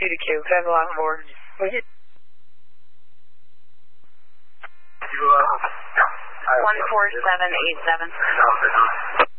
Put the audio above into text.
to Q. Could I have a lot more? You, 14787.